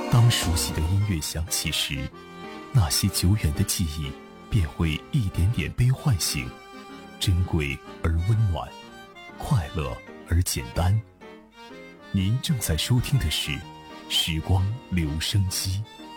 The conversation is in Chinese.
当熟悉的音乐响起时，那些久远的记忆便会一点点被唤醒，珍贵而温暖，快乐而简单。您正在收听的是时光留声机。